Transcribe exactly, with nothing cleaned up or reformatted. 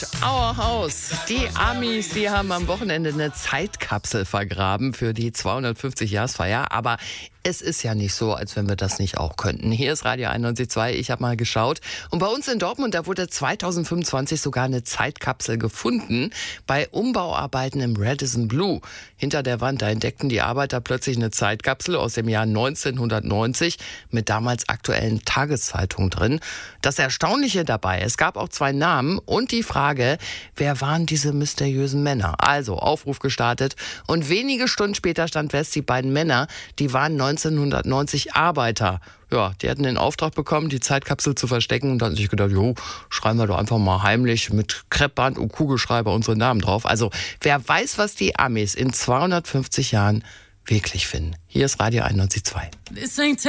Our House. Die Amis, die haben am Wochenende eine Zeitkapsel vergraben für die zweihundertfünfzig-Jahresfeier. Aber es ist ja nicht so, als wenn wir das nicht auch könnten. Hier ist Radio einundneunzig Komma zwei. Ich habe mal geschaut. Und bei uns in Dortmund, da wurde zweitausendfünfundzwanzig sogar eine Zeitkapsel gefunden. Bei Umbauarbeiten im Radisson Blu. Hinter der Wand, da entdeckten die Arbeiter plötzlich eine Zeitkapsel aus dem Jahr neunzehnhundertneunzig mit damals aktuellen Tageszeitungen drin. Das Erstaunliche dabei, es gab auch zwei Namen und die Frage, wer waren diese mysteriösen Männer? Also Aufruf gestartet und wenige Stunden später stand fest, die beiden Männer, die waren neunzehnhundertneunzig Arbeiter. Ja, die hatten den Auftrag bekommen, die Zeitkapsel zu verstecken und dann haben sich gedacht, jo, schreiben wir doch einfach mal heimlich mit Kreppband und Kugelschreiber unsere Namen drauf. Also wer weiß, was die Amis in zweihundertfünfzig Jahren wirklich finden. Hier ist Radio einundneunzig Komma zwei.